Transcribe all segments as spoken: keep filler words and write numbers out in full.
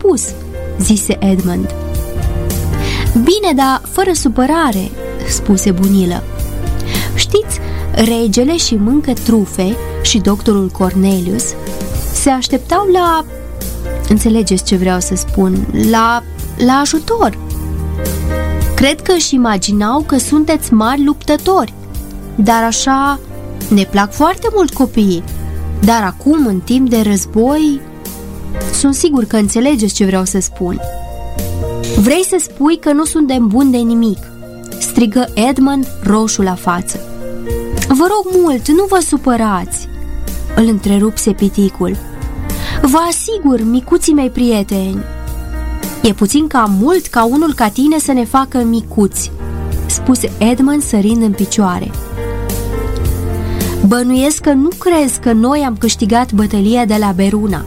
spus, zise Edmund. Bine, dar fără supărare, spuse Bunilă. Știți, regele și mâncă trufe și doctorul Cornelius se așteptau la... Înțelegeți ce vreau să spun? La, la ajutor. Cred că își imaginau că sunteți mari luptători. Dar așa, ne plac foarte mult copiii. Dar acum, în timp de război, sunt sigur că înțelegeți ce vreau să spun. Vrei să spui că nu suntem buni de nimic, strigă Edmund roșu la față. Vă rog mult, nu vă supărați, îl întrerupse piticul. Vă asigur, micuții mei prieteni, e puțin cam mult ca unul ca tine să ne facă micuți, spuse Edmund sărind în picioare. Bănuiesc că nu crezi că noi am câștigat bătălia de la Beruna.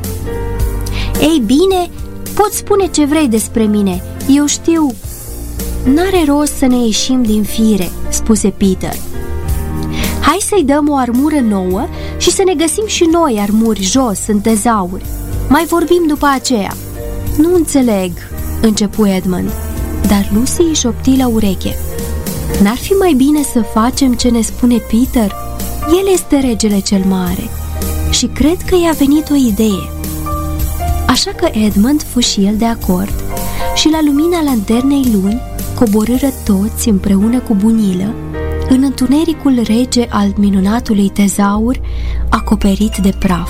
Ei bine, poți spune ce vrei despre mine, eu știu. N-are rost să ne ieșim din fire, spuse Peter. Hai să-i dăm o armură nouă și să ne găsim și noi armuri jos, în tezauri. Mai vorbim după aceea. Nu înțeleg, începu Edmund, dar Lucy îi șopti la ureche. N-ar fi mai bine să facem ce ne spune Peter? El este regele cel mare și cred că i-a venit o idee. Așa că Edmund fu și el de acord și la lumina lanternei luni coborâră toți împreună cu Bunilă în întunericul rece al minunatului tezaur acoperit de praf.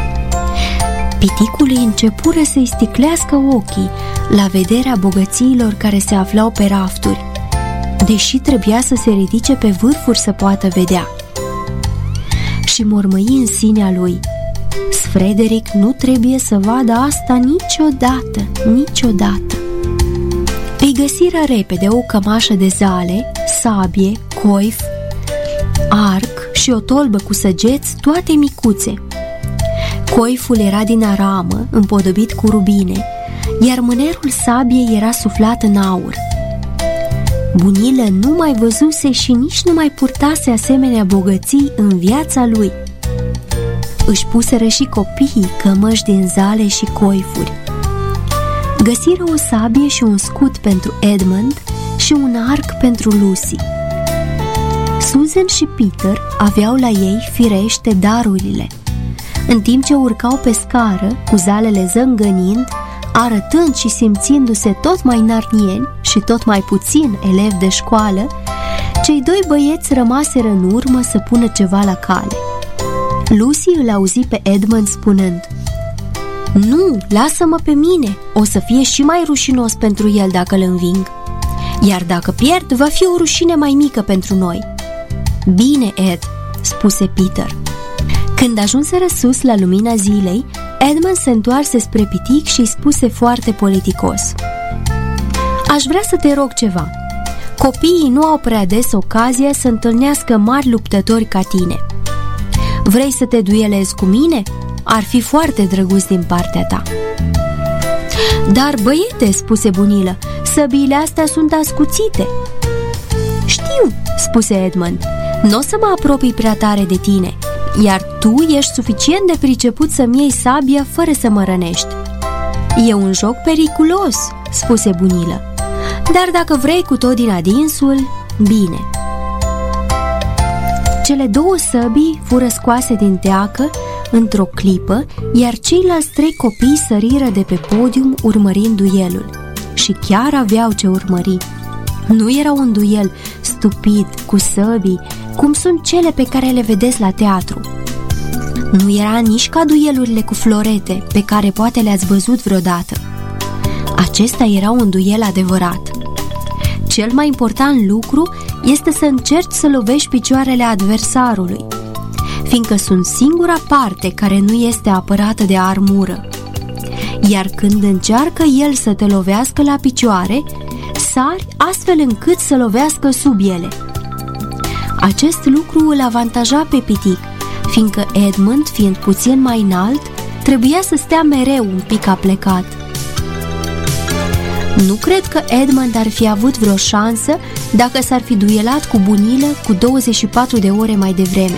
Piticului începură să-i sticlească ochii la vederea bogățiilor care se aflau pe rafturi, deși trebuia să se ridice pe vârfuri să poată vedea. Și mormăi în sinea lui: Frederic nu trebuie să vadă asta niciodată, niciodată. Îi găsiră repede o cămașă de zale, sabie, coif, arc și o tolbă cu săgeți, toate micuțe. Coiful era din aramă, împodobit cu rubine, iar mânerul sabiei era suflat în aur. Bunilă nu mai văzuse și nici nu mai purtase asemenea bogății în viața lui. Își puseră și copiii cămăși din zale și coifuri. Găsiră o sabie și un scut pentru Edmund și un arc pentru Lucy. Susan și Peter aveau la ei firește darurile. În timp ce urcau pe scară, cu zalele zângănind, arătând și simțindu-se tot mai narnieni și tot mai puțin elevi de școală, cei doi băieți rămaseră în urmă să pună ceva la cale. Lucy îl auzi pe Edmund spunând: Nu, lasă-mă pe mine, o să fie și mai rușinos pentru el dacă îl înving. Iar dacă pierd, va fi o rușine mai mică pentru noi. Bine, Ed, spuse Peter. Când ajunseră sus la lumina zilei, Edmund se întoarse spre pitic și îi spuse foarte politicos: Aș vrea să te rog ceva. Copiii nu au prea des ocazia să întâlnească mari luptători ca tine. Vrei să te duelezi cu mine? Ar fi foarte drăguț din partea ta. Dar, băiete, spuse Bunilă, săbiile astea sunt ascuțite. Știu, spuse Edmund, n-o să mă apropii prea tare de tine, iar tu ești suficient de priceput să-mi iei sabia fără să mă rănești. E un joc periculos, spuse Bunilă, dar dacă vrei cu tot din adinsul, bine. Cele două săbii fură scoase din teacă într-o clipă, iar ceilalți trei copii săriră de pe podium urmărind duelul. Și chiar aveau ce urmări. Nu era un duel stupid, cu săbii, cum sunt cele pe care le vedeți la teatru. Nu era nici ca duelurile cu florete, pe care poate le-ați văzut vreodată. Acesta era un duel adevărat. Cel mai important lucru este să încerci să lovești picioarele adversarului, fiindcă sunt singura parte care nu este apărată de armură. Iar când încearcă el să te lovească la picioare, sari astfel încât să lovească sub ele. Acest lucru îl avantaja pe pitic, fiindcă Edmund, fiind puțin mai înalt, trebuia să stea mereu un pic aplecat. Nu cred că Edmund ar fi avut vreo șansă dacă s-ar fi duelat cu Bunilă cu douăzeci și patru de ore mai devreme.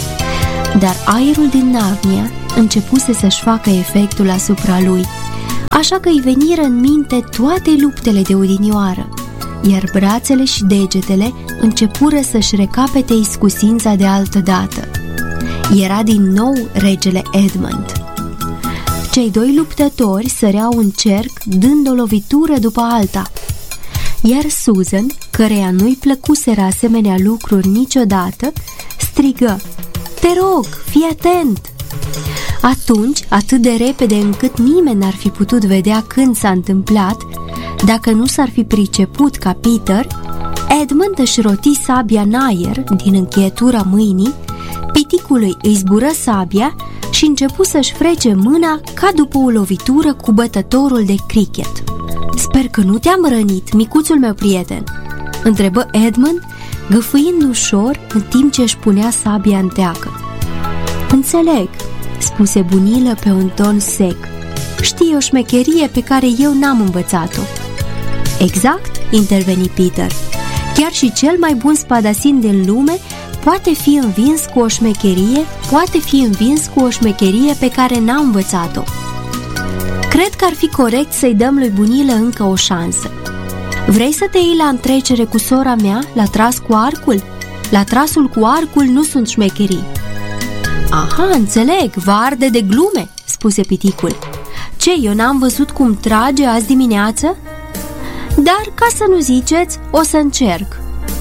Dar aerul din Narnia începuse să-și facă efectul asupra lui, așa că îi veniră în minte toate luptele de odinioară, iar brațele și degetele începură să-și recapete iscusința de altă dată. Era din nou regele Edmund. Cei doi luptători săreau în cerc, dând o lovitură după alta, iar Susan, căreia nu-i plăcuseră asemenea lucruri niciodată, strigă: "Te rog, fii atent!" Atunci, atât de repede încât nimeni n-ar fi putut vedea când s-a întâmplat, dacă nu s-ar fi priceput ca Peter, Edmund își roti sabia în aer din încheietura mâinii, piticului îi zbură sabia și începu să-și frece mâna ca după o lovitură cu bătătorul de cricket. "Sper că nu te-am rănit, micuțul meu prieten?" întrebă Edmund, gâfâind ușor în timp ce își punea sabia în teacă. "Înțeleg," spuse bunilă pe un ton sec. "Știi o șmecherie pe care eu n-am învățat-o." "Exact," interveni Peter. "Chiar și cel mai bun spadasin din lume poate fi învins cu o șmecherie, poate fi învins cu o șmecherie pe care n-a învățat-o." "Cred că ar fi corect să-i dăm lui bunilă încă o șansă. Vrei să te iei la întrecere cu sora mea la tras cu arcul? La trasul cu arcul nu sunt șmecherii." "Aha, înțeleg, vă arde de glume," spuse piticul. "Ce, eu n-am văzut cum trage azi dimineață? Dar, ca să nu ziceți, o să încerc."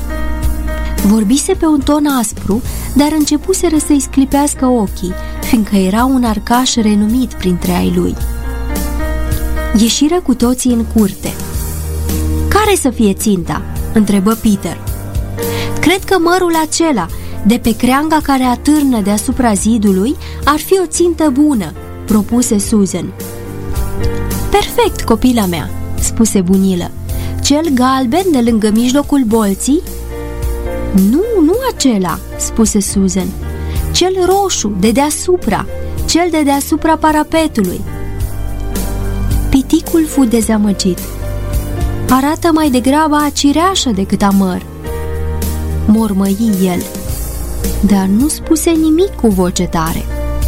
Vorbise pe un ton aspru, dar începuseră să-i sclipească ochii, fiindcă era un arcaș renumit printre ai lui. Ieșiră cu toții în curte. "Care să fie ținta?" întrebă Peter. "Cred că mărul acela, de pe creanga care atârnă deasupra zidului, ar fi o țintă bună," propuse Susan. "Perfect, copila mea," spuse bunilă. "Cel galben de lângă mijlocul bolții?" "Nu, nu acela," spuse Susan. "Cel roșu, de deasupra, cel de deasupra parapetului." Piticul fu dezamăgit. "Arată mai degrabă a cireașă decât a măr," mormăi el, dar nu spuse nimic cu voce tare.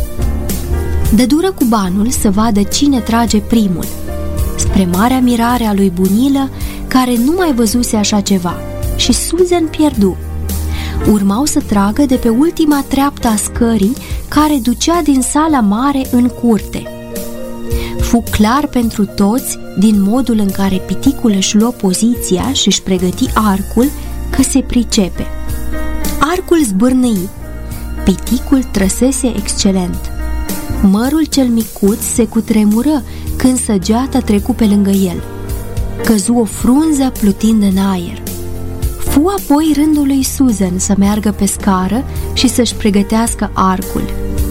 Dădură cu banul să vadă cine trage primul, spre marea mirare a lui bunilă, care nu mai văzuse așa ceva, și Susan pierdu. Urmau să tragă de pe ultima treaptă a scării care ducea din sala mare în curte. Fu clar pentru toți, din modul în care piticul își luă poziția și își pregăti arcul, că se pricepe. Arcul zbârnăi. Piticul trăsese excelent. Mărul cel micuț se cutremură când săgeata trecu pe lângă el. Căzu o frunză plutind în aer. Fu apoi rândul lui Susan să meargă pe scară și să-și pregătească arcul.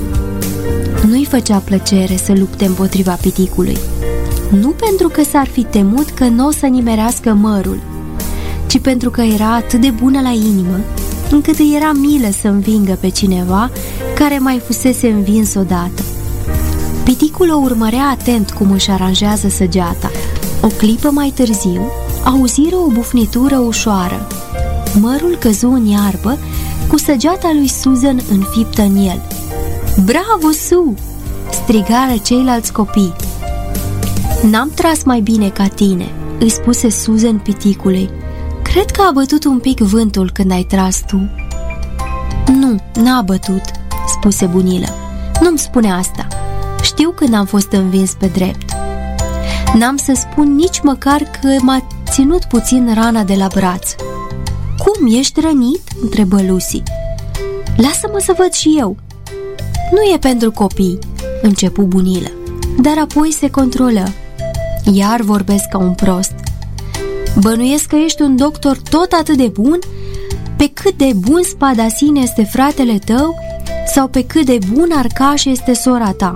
Nu-i făcea plăcere să lupte împotriva piticului. Nu pentru că s-ar fi temut că nu o să nimerească mărul, ci pentru că era atât de bună la inimă, încât îi era milă să învingă pe cineva care mai fusese învins odată. Piticul o urmărea atent cum își aranjează săgeata. O clipă mai târziu, auziră o bufnitură ușoară. Mărul căzu în iarbă, cu săgeata lui Susan înfiptă în el. "Bravo, Sue!" strigară ceilalți copii. "N-am tras mai bine ca tine," îi spuse Susan piticului. "Cred că a bătut un pic vântul când ai tras tu." "Nu, n-a bătut," spuse bunilă. "Nu-mi spune asta. Știu când am fost învins pe drept. N-am să spun nici măcar că m-a ținut puțin rana de la braț." "Cum, ești rănit?" întrebă Lucy. "Lasă-mă să văd și eu." "Nu e pentru copii," începu bunilă, dar apoi se controlă. "Iar vorbesc ca un prost. Bănuiesc că ești un doctor tot atât de bun, pe cât de bun spadasin este fratele tău sau pe cât de bun arcaș este sora ta."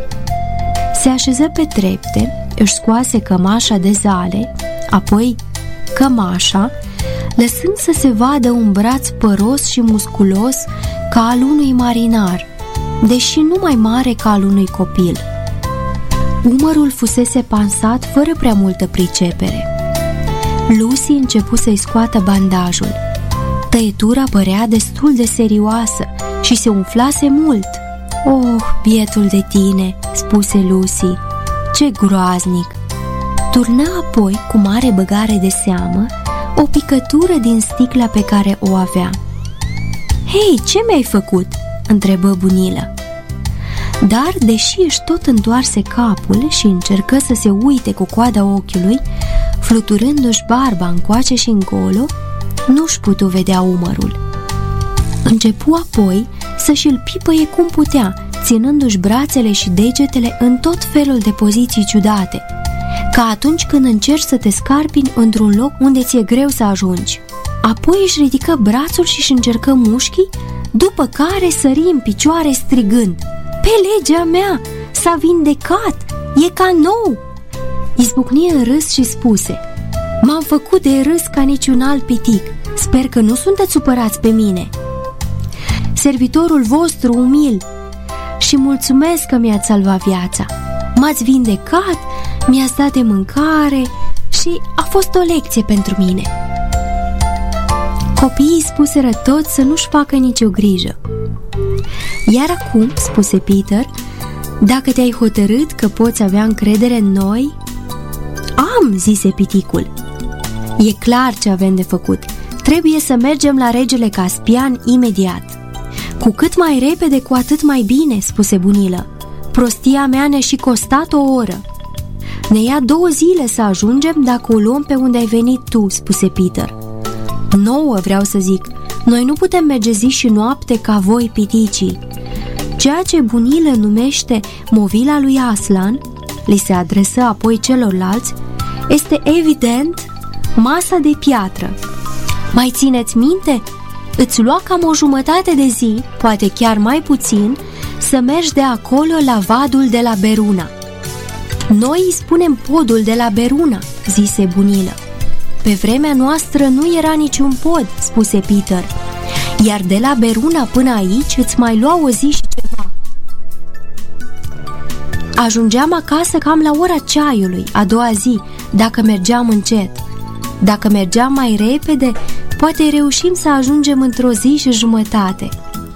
Se așeză pe trepte, își scoase cămașa de zale, apoi cămașa, lăsând să se vadă un braț păros și musculos ca al unui marinar, deși nu mai mare ca al unui copil. Umărul fusese pansat fără prea multă pricepere. Lucy începu să-i scoată bandajul. Tăietura părea destul de serioasă și se umflase mult. "Oh, bietul de tine," spuse Lucy. Ce groaznic! Turnă apoi, cu mare băgare de seamă, o picătură din sticla pe care o avea. Hei, ce mi-ai făcut?" întrebă bunilă. Dar, deși își tot întoarse capul și încercă să se uite cu coada ochiului, fluturându-și barba încoace și încolo, nu-și putu vedea umărul. Începu apoi să-și îl pipăie cum putea, ținându-și brațele și degetele în tot felul de poziții ciudate, ca atunci când încerci să te scarpini într-un loc unde ți-e greu să ajungi. Apoi își ridică brațul și își încercă mușchii, după care sări în picioare strigând: "Pe legea mea, s-a vindecat! E ca nou!" Izbucni în râs și spuse: "M-am făcut de râs ca niciun alt pitic. Sper că nu sunteți supărați pe mine. Servitorul vostru umil și mulțumesc că mi-ați salvat viața. M-ați vindecat, mi-ați dat de mâncare și a fost o lecție pentru mine." Copiii spuseră toți să nu-și facă nicio grijă. "Iar acum," spuse Peter, "dacă te-ai hotărât că poți avea încredere în noi..." "Am," zise piticul. "E clar ce avem de făcut. Trebuie să mergem la regele Caspian imediat." "Cu cât mai repede, cu atât mai bine," spuse bunilă. "Prostia mea ne-a și costat o oră." "Ne ia două zile să ajungem dacă o luăm pe unde ai venit tu," spuse Peter. "Nouă, vreau să zic. Noi nu putem merge zi și noapte ca voi, piticii." Ceea ce bunilă numește movila lui Aslan, li se adresă apoi celorlalți, este evident masa de piatră. Mai țineți minte? Îți lua cam o jumătate de zi, poate chiar mai puțin, să mergi de acolo la vadul de la Beruna. "Noi îi spunem podul de la Beruna," zise bunilă. "Pe vremea noastră nu era niciun pod," spuse Peter. "Iar de la Beruna până aici îți mai lua o zi și ceva." Ajungeam acasă cam la ora ceaiului, a doua zi, dacă mergeam încet. Dacă mergeam mai repede, poate reușim să ajungem într-o zi și jumătate.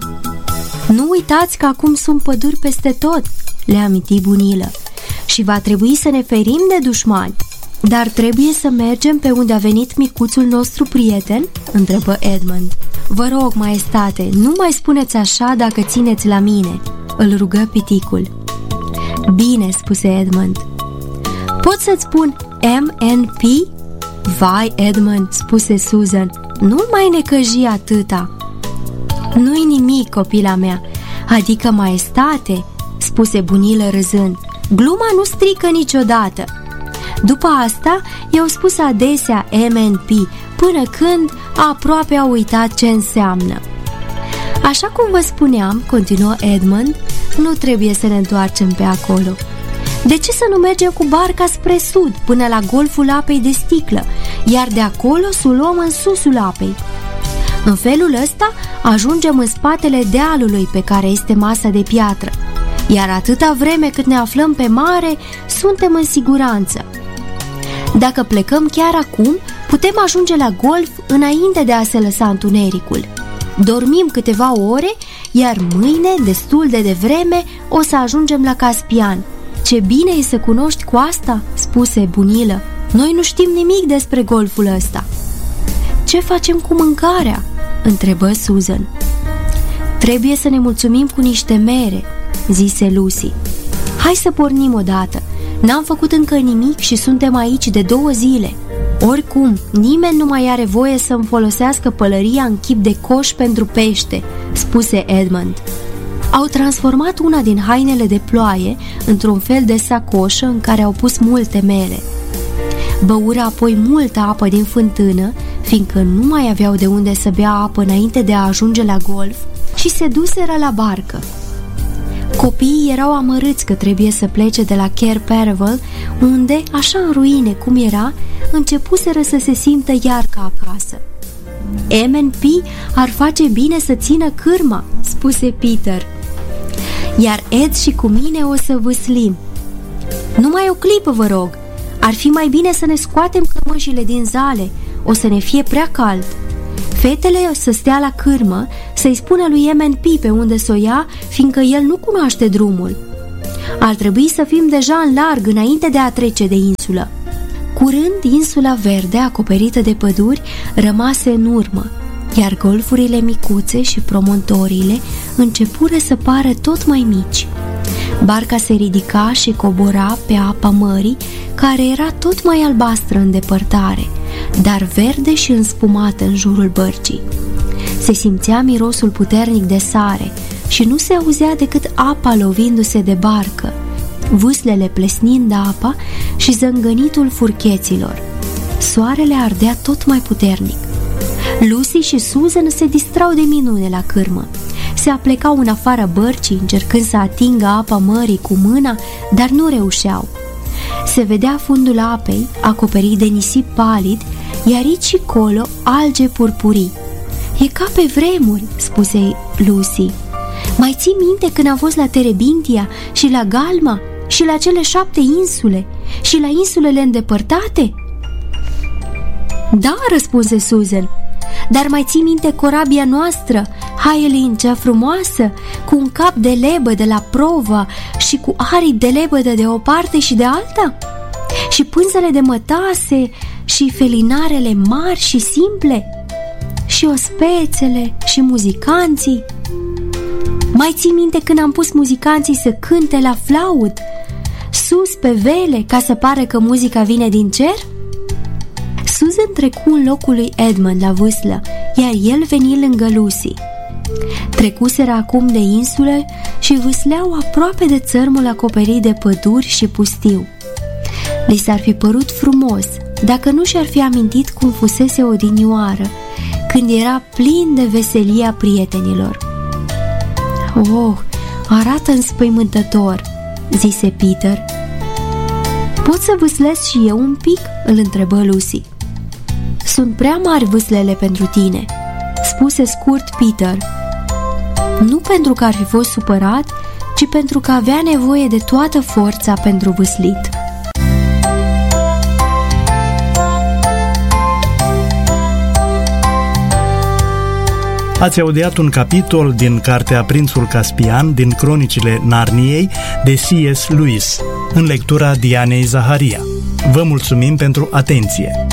"Nu uitați că acum sunt păduri peste tot," le aminti bunilă, "și va trebui să ne ferim de dușmani." "Dar trebuie să mergem pe unde a venit micuțul nostru prieten?" întrebă Edmund. "Vă rog, maestate, nu mai spuneți așa dacă țineți la mine," îl rugă piticul. "Bine," spuse Edmund. "Pot să-ți spun M N P?" "Vai, Edmund," spuse Susan, "nu mai necăji atâta." "Nu-i nimic, copila mea, adică maestate," spuse bunilă râzând. "Gluma nu strică niciodată." După asta i-au spus adesea M N P, până când aproape au uitat ce înseamnă. "Așa cum vă spuneam," continuă Edmund, "nu trebuie să ne întoarcem pe acolo. De ce să nu mergem cu barca spre sud, până la golful apei de sticlă, iar de acolo să o luăm în susul apei? În felul ăsta ajungem în spatele dealului pe care este masa de piatră, iar atâta vreme cât ne aflăm pe mare, suntem în siguranță. Dacă plecăm chiar acum, putem ajunge la golf înainte de a se lăsa întunericul. Dormim câteva ore, iar mâine, destul de devreme, o să ajungem la Caspian. Ce bine e să cunoști coasta," spuse bunilă. "Noi nu știm nimic despre golful ăsta." "Ce facem cu mâncarea?" întrebă Susan. "Trebuie să ne mulțumim cu niște mere," zise Lucy. "Hai să pornim odată. N-am făcut încă nimic și suntem aici de două zile. Oricum, nimeni nu mai are voie să-mi folosească pălăria în chip de coș pentru pește," spuse Edmund. Au transformat una din hainele de ploaie într-un fel de sacoșă în care au pus multe mere. Băură apoi multă apă din fântână, fiindcă nu mai aveau de unde să bea apă înainte de a ajunge la golf, și se duseră la barcă. Copiii erau amărâți că trebuie să plece de la Cair Paravel, unde, așa în ruine cum era, începuseră să se simtă iar ca acasă. M N P ar face bine să țină cârma," spuse Peter. "Iar Ed și cu mine o să vâslim." "Numai o clipă, vă rog. Ar fi mai bine să ne scoatem cămășile din zale. O să ne fie prea cald." Fetele o să stea la cârmă, să-i spună lui M N P pe unde s-o ia, fiindcă el nu cunoaște drumul. Ar trebui să fim deja în larg înainte de a trece de insulă. Curând, insula verde, acoperită de păduri, rămase în urmă, iar golfurile micuțe și promontoriile începură să pară tot mai mici. Barca se ridica și cobora pe apa mării, care era tot mai albastră în depărtare, dar verde și înspumată în jurul bărcii. Se simțea mirosul puternic de sare și nu se auzea decât apa lovindu-se de barcă, vâslele plesnind apa și zângănitul furcheților. Soarele ardea tot mai puternic. Lucy și Susan se distrau de minune la cârmă. Se aplecau în afara bărcii, încercând să atingă apa mării cu mâna, dar nu reușeau. Se vedea fundul apei, acoperit de nisip palid, iar aici și colo alge purpurii. "E ca pe vremuri," spuse Lucy. "Mai ții minte când am fost la Terebintia și la Galma și la cele șapte insule și la insulele îndepărtate?" "Da," răspunse Susan. "Dar mai ții minte corabia noastră, Haelin cea frumoasă, cu un cap de lebădă la provă și cu aripi de lebădă de o parte și de alta? Și pânzele de mătase și felinarele mari și simple? Și ospețele și muzicanții? Mai ții minte când am pus muzicanții să cânte la flaut, sus pe vele, ca să pare că muzica vine din cer?" Susan trecu în locul lui Edmund la vâslă, iar el veni lângă Lucy. Trecuseră acum de insule și vâsleau aproape de țărmul acoperit de păduri și pustiu. Li s-ar fi părut frumos dacă nu și-ar fi amintit cum fusese odinioară, când era plin de veselia prietenilor. "Oh, arată înspăimântător," zise Peter. "Pot să vâslesc și eu un pic?" îl întrebă Lucy. "Sunt prea mari vâslele pentru tine," spuse scurt Peter. Nu pentru că ar fi fost supărat, ci pentru că avea nevoie de toată forța pentru vâslit. Ați audiat un capitol din cartea Prințul Caspian din Cronicile Narniei de C S Lewis, în lectura Dianei Zaharia. Vă mulțumim pentru atenție!